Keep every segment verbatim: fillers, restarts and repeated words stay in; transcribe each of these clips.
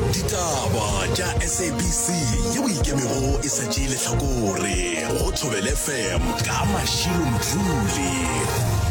Ditaba tša S A B C yeo ikemego e šetše lehlakore go Thobela F M ka Mashilo Mdluli.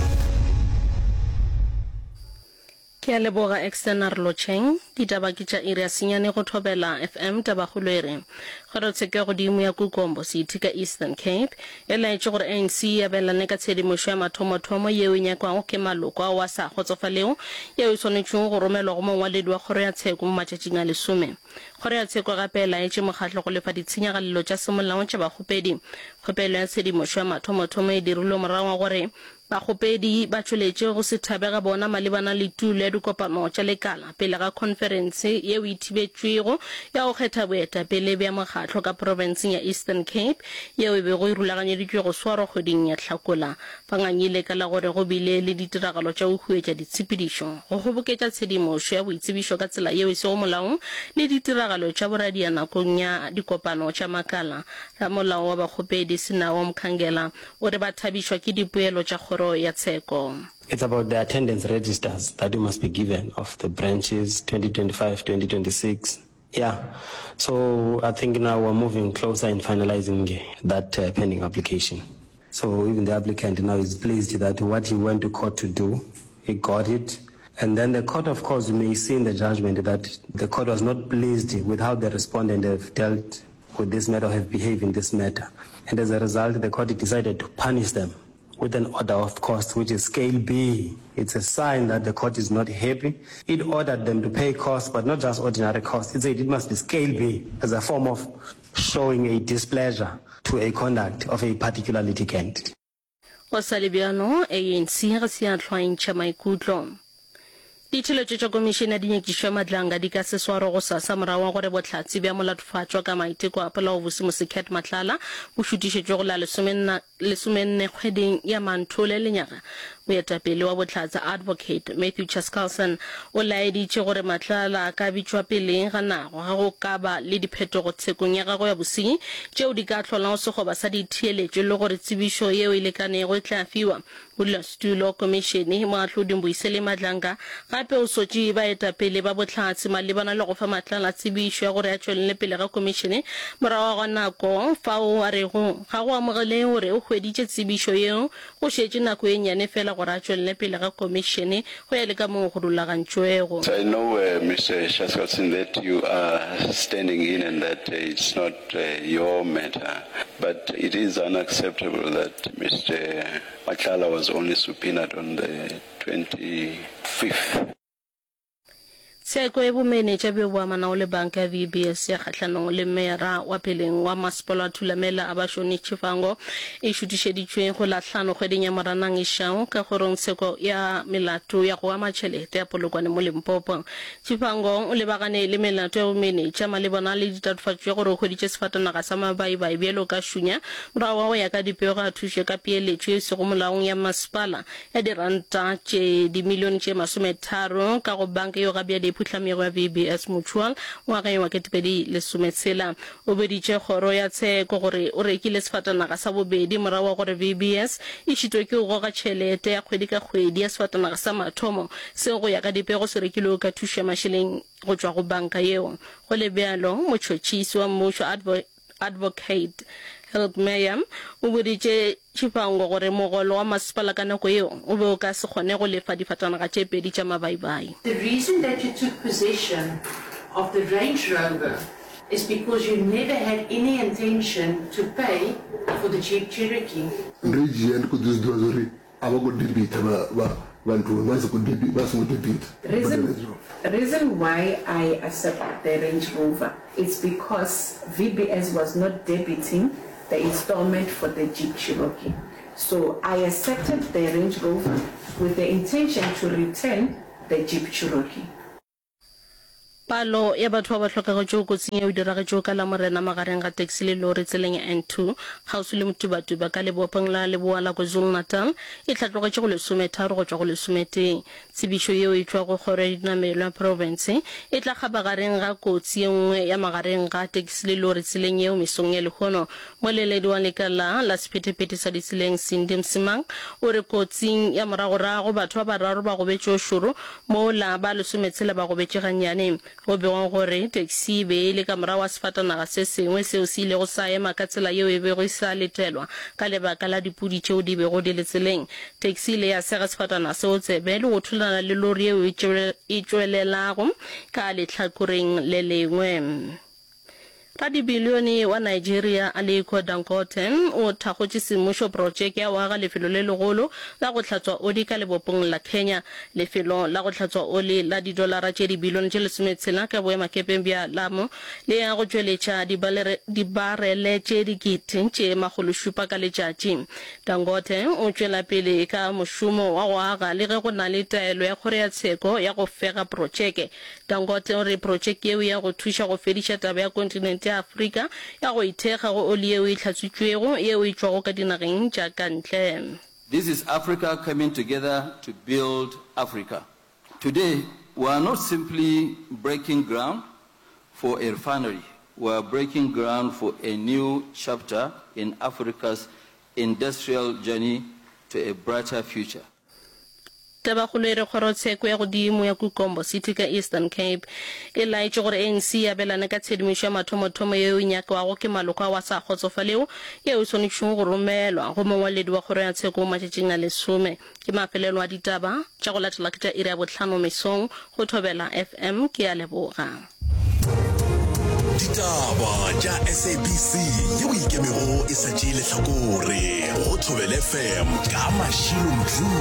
Ke a leboga external locheng ditaba ke tša iri ya senyane go Thobela F M tabagolwere gore tsheke go dimo ya Kukombo City ka Eastern Cape e laetše gore A N C ya belane ka tshedimošo ya mathomo-thomo yeo e nyakwago ke maloko a wa sa kgotsofalego yeo e swanetšego go romelwa go mongwaledi wa kgoro ya tsheko mo matšatšing a lesome. Kgoro ya tsheko gape e laetše mokgatlo go lefa ditshenyagalelo tša semolao tša bakgopedi. Kgopelo ya tshedimošo ya mathomo-thomo e dirilwe morago wa gore bakgopedi ba tšweletše go se thabega bona malebana le tulo ya dikopano tša lekala pele ga conference yeo e thibetšwego ya go kgetha boetapele bja mokgatlo ka provinceng ya Eastern Cape yeo e bego e rulaganyeditšwe go swarwa kgweding ya Hlakola. Ba ngangile ka la gore go bile le ditiragalo tša go huetša ditshepedišo go kgoboketša tshedimošo ya boitsebišo ka tsela yeo e sego molaong le ditiragalo tša boradia nakong ya dikopano tša makala. Ramolao wa bakgopedi Senawo Mkhangela o re ba thabišwa ke dipoelo tša kgoro ya tsheko. It's about the attendance registers that you must be given of the branches twenty twenty-five twenty twenty-six. Yeah, so I think now we're moving closer in finalizing that uh, pending application. So even the applicant now is pleased that what he went to court to do, he got it. And then the court, of course, you may see in the judgment that the court was not pleased with how the respondent have dealt with this matter, have behaved in this matter. And as a result, the court decided to punish them with an order of cost, which is scale B. It's a sign that the court is not happy. It ordered them to pay costs, but not just ordinary costs. It said it must be scale B as a form of showing a displeasure to a conduct of a particular litigant. Osalibiano, A N C, Rasia Twaincha Maikutlo. Ditšheletšo tša komišene ya dinyekišo ya madlanga di ka seswaro go sasa morago wa gore bohlatsi bja molatofatšwa ka maiteko a polaobosi Mosiket Matlala bo šutišetšwe go la lesomenne kgweding ya Manthole lenyaga. Moetapele wa bohlatsa advocate Matthew Chaskalson o laeditše gore Matlala a ka bitšwa pele ga nago ga go ka ba le diphetogo tshekong ya gagwe ya bosenyi tšeo di ka hlolang sekgoba sa ditheeletšo le gore tsebišo yeo e lekanego e tla fiwa modulasetulo komišene moahloding Boisele Madlanga gape o sotše baetapele ba bohlatsi malebana le go fa Matlala tsebišo ya gore a tšwelele pele ga komišene morago ga nako fao a rego ga go amogele gore o hweditše tsebišo yeo go šetše nako e nyane fela gore a tšwelele pele ga komišene go ya le ka moo go rulagantšwego. I know, uh, Mister Chaskalson, that you are standing in and that uh, it's not uh, your matter, but it is unacceptable that Mister Matlala was only subpoenaed on the twenty-fifth. Tsheko e bomenetša be boa manao le banka ya V B S ya kgatlhanong le mera wa peleng wa masepala wa thulamela a bašoni Tšhifango e šutišeditšwe go lahlano kgweding ya Moranang e šao ka kgorong tsheko ya melato ya go ama tšhelete ya polokwane mo Limpopo. Tšhifango o lebagane le melato ya bomenetša malebana le ditatofatšo ya gore o hweditše sefatanaga sa mabaibai bjalo ka šunya morago wa go ya ka dipego a thuše ka peeletšo e sego molaong ya masepala ya diranta tše dimilione tše masometharo ka go banka yo gabja di putlamego ya V B S Mutual ngwageng wa ketepedi lesometshela. O beditše kgoro ya tsheko gore o rekile sefatanaga sa bobedi morago wa gore V B S e šitwe ke go goga tšhelete ya kgwedi ka kgwedi ya sefatanaga sa mathomo seo go ya ka dipego se rekilego ka thušo ya mašeleng go tšwa go banka yeo. Go le bjalo motšhotšhisi wa mmušo advocate Help Mayam o boditše Tšhifango gore mogolo wa masepala ka nako yeo o be o ka se kgone go lefa difatanaga tše pedi tša mabaibai. The reason that you took possession of the Range Rover is because you never had any intention to pay for the Jeep Cherokee. The reason, the reason why I accepted the Range Rover is because V B S was not debiting the installment for the Jeep Cherokee. So I accepted the Range Rover with the intention to return the Jeep Cherokee. Palo ya batho ba ba tlhokago kotsing e diragetšwe ka la morena magareng ga taxi le lori tseleng ya N two gaufi le Motubatuba ka lebopeng la leboa la KwaZulu-Natal e tlhatlogetše go lesometharo go tšwa go lesometeng. Tsebišo yeo e tšwa go kgoro ya dinamelo ya province e tla ga bagareng ga kotsi e nngwe ya magareng ga taxi le lori tseleng yeo mesong ya lekgono. Moleledi wa lekala la sephetephete sa ditseleng Cindy Msimang o re kotsing ya moragorago batho ba bararo ba gobetše ošoro mo la ba lesometshela ba gobetše gannyane. go begwa gore taxi be le ka mora wa sefatanaga se sengwe seo se ile go sa ema ka tsela yeo e bego e sa letelwa ka lebaka la dipudi tšeo di bego di le tseleng. Taxi le ya sega sefatanaga seo tsebe le go thulana le lori eo e tšwelelago ka lehlakoreng le lengwe. Radibilione wa Nigeria Aliko Dangote o thagotse semmušo projeke ya waga lefelo le legolo la go hlatswa oli ka lebopong la Kenya. Lefelo la go hlatswa oli la didolara tše dibilione tše lesometshela ka boemakepeng bja Lamu le ya go tšweletša dibarele tše dikete tše magološupa ka letšatši. Dangote o tšwela pele ka mošomo wa go aga le ge go na le taelo ya kgoro ya tsheko ya go fega projeke. Dangote o re projeke eo ya go thuša go fediša taba ya kontinente Africa ya go ithega go oli eo e hlatswitšwego eo e tšwago ka dinageng tša ka ntle. This is Africa coming together to build Africa. Today, we are not simply breaking ground for a refinery. We are breaking ground for a new chapter in Africa's industrial journey to a brighter future. Tabakgolo e re kgorotsheko ya godimo ya Kukombo City ka Eastern Cape e laetše gore A N C ya belana ka tshedimošo ya mathomothomo yeo e nyakwago ke maloko a wa sa kgotsofalego yeo e swanetšego go romelwa go mongwaledi wa kgoro ya tsheko matšatšing a lesome. Ke mafelelo a ditaba tša go latela ke tša iri ya bohlano mesong go Thobela F M ke ya leboga. Ditaba tša S A B C yeo e ikemego e sa tšee lehlakore go Thobela F M ka Mashilo Mdluli.